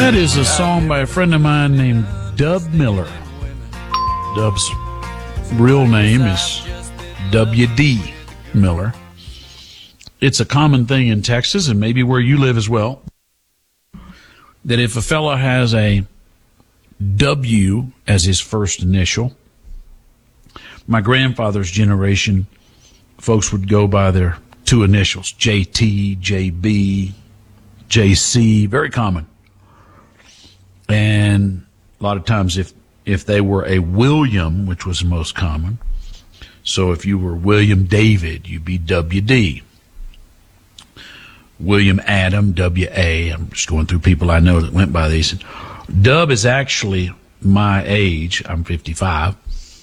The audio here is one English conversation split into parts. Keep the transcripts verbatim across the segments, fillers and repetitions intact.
That is a song by a friend of mine named Dub Miller. Dub's real name is W D Miller. It's a common thing in Texas and maybe where you live as well, that if a fella has a W as his first initial, my grandfather's generation, folks would go by their two initials, J T, J B, J C, very common. And a lot of times if, if they were a William, which was the most common, so if you were William David, you'd be W D. William Adam, W A. I'm just going through people I know that went by these. Dub is actually my age. I'm fifty-five.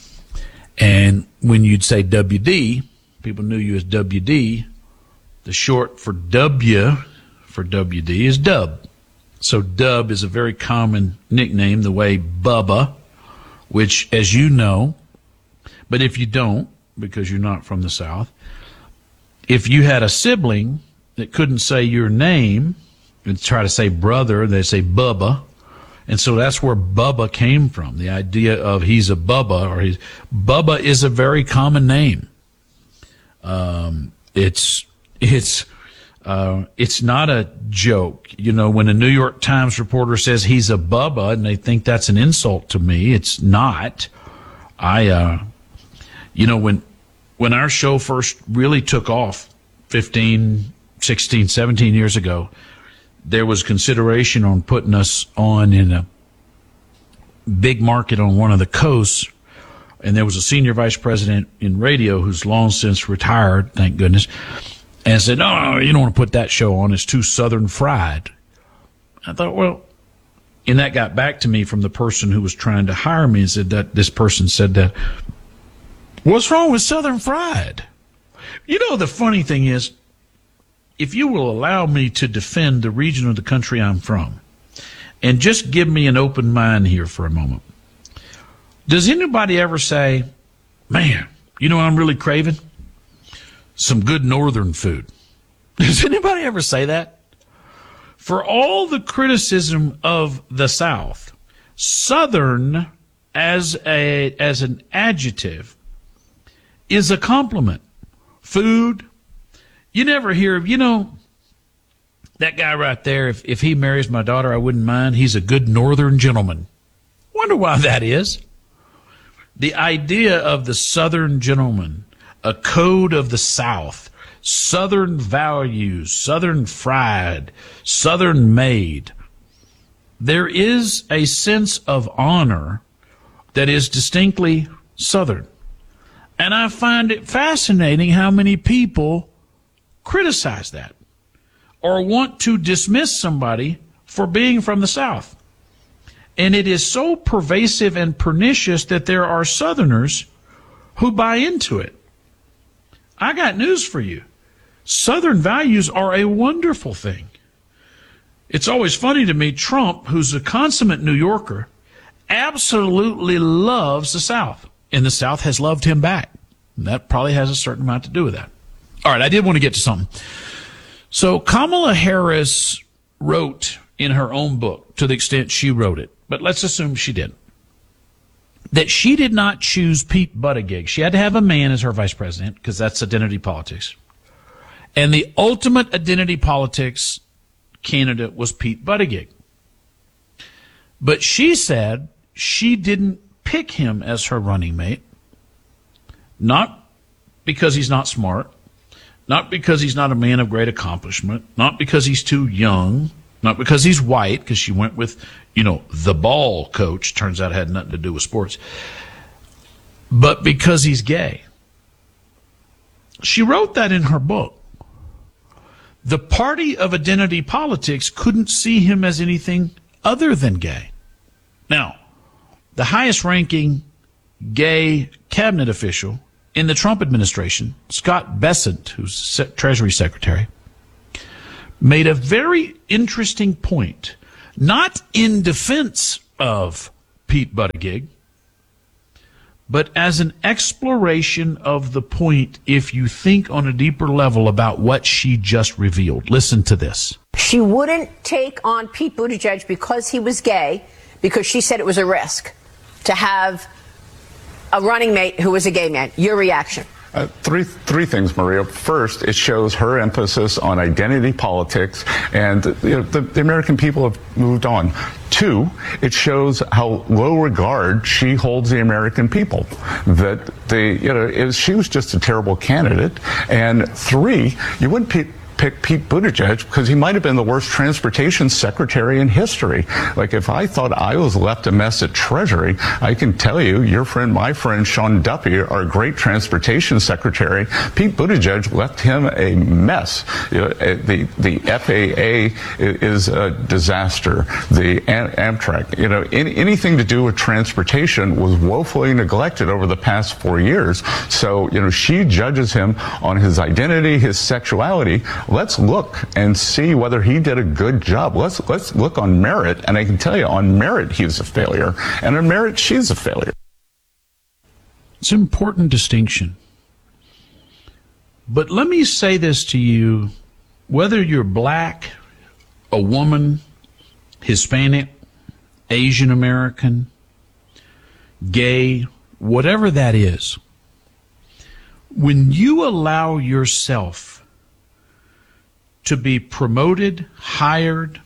And when you'd say W D, people knew you as W D. The short for W for W D is Dub. So Dub is a very common nickname, the way Bubba, which, as you know, but if you don't, because you're not from the South, if you had a sibling that couldn't say your name and try to say brother, they say Bubba. And so that's where Bubba came from, the idea of he's a Bubba, or he's Bubba is a very common name. Um, it's, it's, uh, it's not a joke. You know, when a New York Times reporter says he's a Bubba and they think that's an insult to me, it's not. I, uh, you know, when, when our show first really took off fifteen, sixteen, seventeen years ago, there was consideration on putting us on in a big market on one of the coasts, and there was a senior vice president in radio who's long since retired, thank goodness, and said, no, no, you don't want to put that show on, it's too Southern fried. I thought, well, and that got back to me from the person who was trying to hire me, and said that this person said that, what's wrong with Southern fried? You know, the funny thing is, if you will allow me to defend the region of the country I'm from, and just give me an open mind here for a moment, does anybody ever say, man, you know what I'm really craving? Some good northern food. Does anybody ever say that? For all the criticism of the South, Southern as a as an adjective is a compliment. Food. You never hear of, you know, that guy right there, if, if he marries my daughter, I wouldn't mind. He's a good northern gentleman. Wonder why that is. The idea of the southern gentleman, a code of the South, southern values, southern fried, southern made. There is a sense of honor that is distinctly southern. And I find it fascinating how many people criticize that or want to dismiss somebody for being from the South. And it is so pervasive and pernicious that there are Southerners who buy into it. I got news for you. Southern values are a wonderful thing. It's always funny to me, Trump, who's a consummate New Yorker, absolutely loves the South. And the South has loved him back. And that probably has a certain amount to do with that. All right, I did want to get to something. So Kamala Harris wrote in her own book, to the extent she wrote it, but let's assume she did, that she did not choose Pete Buttigieg. She had to have a man as her vice president because that's identity politics. And the ultimate identity politics candidate was Pete Buttigieg. But she said she didn't pick him as her running mate, not because he's not smart, not because he's not a man of great accomplishment, not because he's too young, not because he's white, because she went with, you know, the ball coach, turns out it had nothing to do with sports, but because he's gay. She wrote that in her book. The party of identity politics couldn't see him as anything other than gay. Now, the highest ranking gay cabinet official in the Trump administration, Scott Bessent, who's Treasury Secretary, made a very interesting point, not in defense of Pete Buttigieg, but as an exploration of the point if you think on a deeper level about what she just revealed. Listen to this. She wouldn't take on Pete Buttigieg because he was gay, because she said it was a risk to have a running mate who was a gay man. Your reaction? Uh, three three things, Maria. First, it shows her emphasis on identity politics, and you know, the, the American people have moved on. Two, it shows how low regard she holds the American people. That they, you know, is she was just a terrible candidate. And three, you wouldn't pick. pick Pete Buttigieg because he might have been the worst transportation secretary in history. Like, if I thought I was left a mess at Treasury, I can tell you, your friend, my friend, Sean Duffy, our great transportation secretary, Pete Buttigieg left him a mess. You know, the, the F A A is a disaster. The Amtrak, you know, any, anything to do with transportation was woefully neglected over the past four years. So, you know, she judges him on his identity, his sexuality. Let's look and see whether he did a good job. Let's let's look on merit, and I can tell you, on merit, he's a failure, and on merit, she's a failure. It's an important distinction. But let me say this to you, whether you're black, a woman, Hispanic, Asian American, gay, whatever that is, when you allow yourself to be promoted, hired,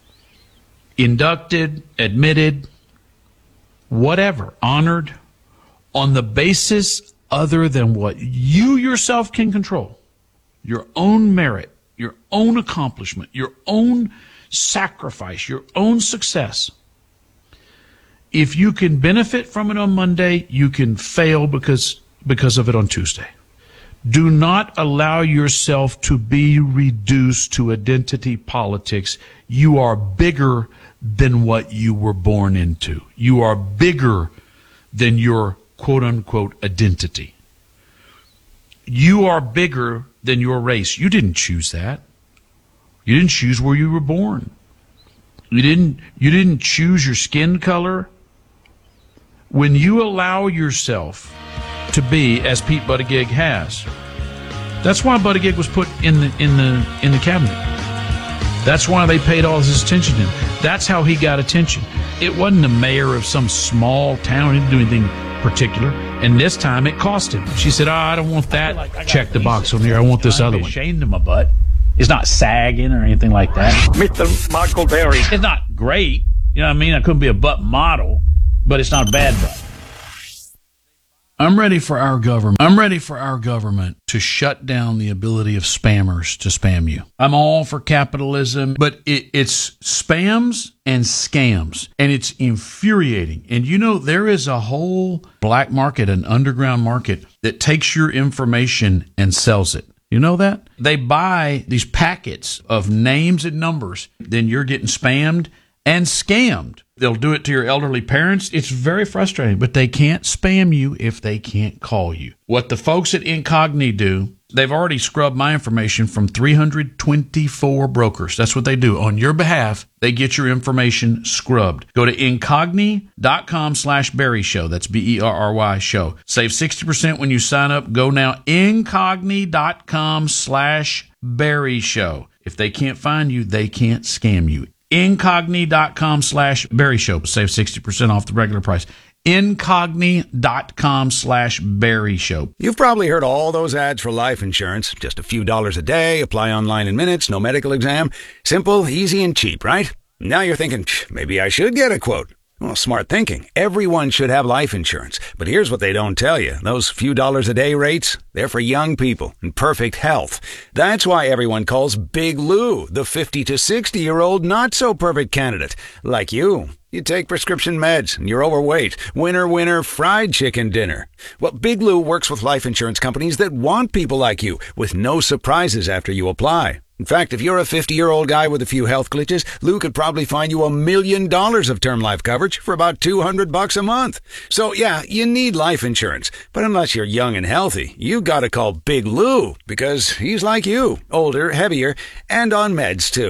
inducted, admitted, whatever, honored, on the basis other than what you yourself can control, your own merit, your own accomplishment, your own sacrifice, your own success. If you can benefit from it on Monday, you can fail because, because of it on Tuesday. Do not allow yourself to be reduced to identity politics. You are bigger than what you were born into. You are bigger than your quote-unquote identity. You are bigger than your race. You didn't choose that. You didn't choose where you were born. You didn't, you didn't choose your skin color. When you allow yourself to be, as Pete Buttigieg has. That's why Buttigieg was put in the in the in the cabinet. That's why they paid all this attention to him. That's how he got attention. It wasn't the mayor of some small town. He didn't do anything particular. And this time it cost him. She said, "Oh, I don't want that. Like Check the box on here. I want this other one." Chained to my butt. It's not sagging or anything like that. Mister Michael Berry. It's not great. You know what I mean? I couldn't be a butt model, but it's not a bad butt. I'm ready for our government. I'm ready for our government to shut down the ability of spammers to spam you. I'm all for capitalism, but it, it's spams and scams, and it's infuriating. And you know, there is a whole black market, an underground market that takes your information and sells it. You know that? They buy these packets of names and numbers, then you're getting spammed and scammed. They'll do it to your elderly parents. It's very frustrating, but they can't spam you if they can't call you. What the folks at Incogni do, they've already scrubbed my information from three hundred twenty-four brokers. That's what they do. On your behalf, they get your information scrubbed. Go to incogni.com slash Berry Show. That's B E R R Y show. Save sixty percent when you sign up. Go now, incogni.com slash Berry Show. If they can't find you, they can't scam you. Incogni.com slash Berry Show. Save sixty percent off the regular price. Incogni.com slash Berry Show. You've probably heard all those ads for life insurance. Just a few dollars a day, apply online in minutes, no medical exam. Simple, easy, and cheap, right? Now you're thinking, maybe I should get a quote. Well, smart thinking. Everyone should have life insurance. But here's what they don't tell you. Those few dollars a day rates, they're for young people in perfect health. That's why everyone calls Big Lou the fifty to sixty-year-old not-so-perfect candidate. Like you. You take prescription meds and you're overweight. Winner, winner, fried chicken dinner. Well, Big Lou works with life insurance companies that want people like you with no surprises after you apply. In fact, if you're a fifty-year-old guy with a few health glitches, Lou could probably find you a million dollars of term life coverage for about two hundred bucks a month. So yeah, you need life insurance. But unless you're young and healthy, you gotta call Big Lou because he's like you, older, heavier, and on meds too.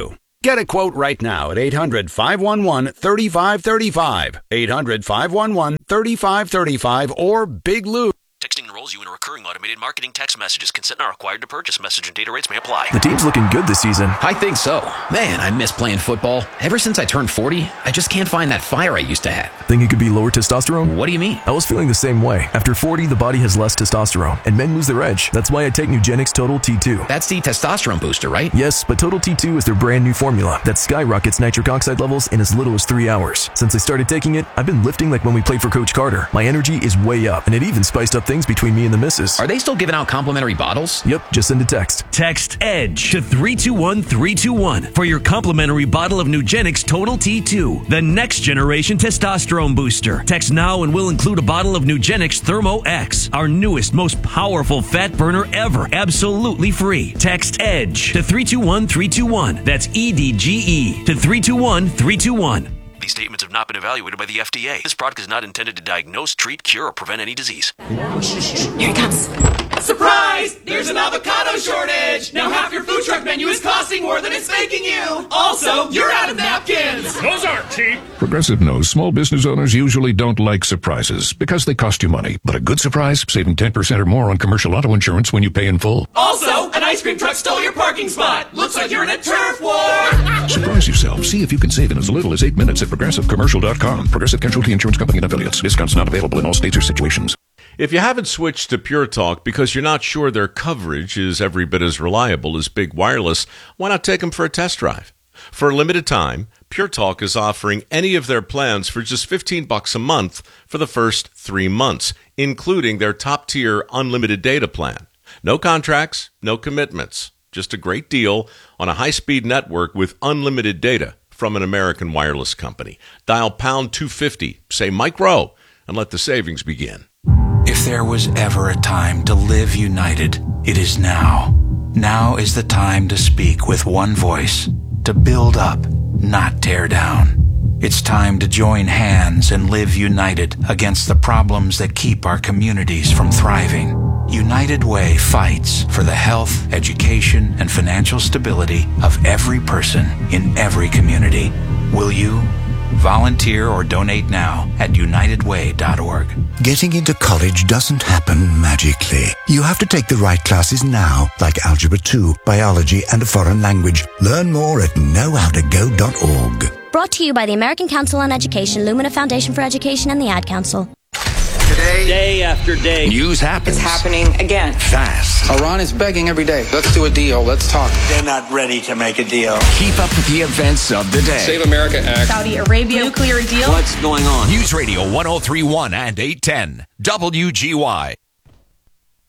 Get a quote right now at eight hundred, five one one, three five three five. eight hundred, five one one, three five three five or Big Lou. Texting enrolls you in a recurring automated marketing text messages. Consent not required to purchase. Message and data rates may apply. The team's looking good this season. I think so. Man, I miss playing football. Ever since I turned forty, I just can't find that fire I used to have. Think it could be lower testosterone? What do you mean? I was feeling the same way. After forty, the body has less testosterone, and men lose their edge. That's why I take Nugenix Total T two. That's the testosterone booster, right? Yes, but Total T two is their brand new formula that skyrockets nitric oxide levels in as little as three hours. Since I started taking it, I've been lifting like when we played for Coach Carter. My energy is way up, and it even spiced up things between me and the missus. Are they still giving out complimentary bottles? Yep, just send a text. Text EDGE to three two one three two one for your complimentary bottle of Nugenix Total T two, the next generation testosterone booster. Text now and we'll include a bottle of Nugenix Thermo X, our newest, most powerful fat burner ever, absolutely free. Text EDGE to three two one three two one. That's E D G E to three two one three two one. These statements have not been evaluated by the F D A. This product is not intended to diagnose, treat, cure, or prevent any disease. Here he comes. Surprise! There's an avocado shortage! Now half your food truck menu is costing more than it's making you! Also, you're out of napkins! Those aren't cheap! Progressive knows small business owners usually don't like surprises because they cost you money. But a good surprise, saving ten percent or more on commercial auto insurance when you pay in full. Also, an ice cream truck stole your parking spot! Looks like you're in a turf war! Surprise yourself. See if you can save in as little as eight minutes at progressive commercial dot com. Progressive Casualty Insurance Company and affiliates. Discounts not available in all states or situations. If you haven't switched to Pure Talk because you're not sure their coverage is every bit as reliable as Big Wireless, why not take them for a test drive? For a limited time, Pure Talk is offering any of their plans for just fifteen bucks a month for the first three months, including their top-tier unlimited data plan. No contracts, no commitments, just a great deal on a high-speed network with unlimited data from an American wireless company. Dial pound two fifty, say Mike Rowe, and let the savings begin. If there was ever a time to live united, it is now. Now is the time to speak with one voice, to build up, not tear down. It's time to join hands and live united against the problems that keep our communities from thriving. United Way fights for the health, education, and financial stability of every person in every community. Will you? Volunteer or donate now at united way dot org. Getting into college doesn't happen magically. You have to take the right classes now, like Algebra two, Biology, and a foreign language. Learn more at know how to go dot org. Brought to you by the American Council on Education, Lumina Foundation for Education, and the Ad Council. Today, day after day, news happens. It's happening again. Fast. Iran is begging every day. Let's do a deal. Let's talk. They're not ready to make a deal. Keep up with the events of the day. Save America Act. Saudi Arabia nuclear deal. What's going on? News Radio one oh three point one and eight ten. W G Y.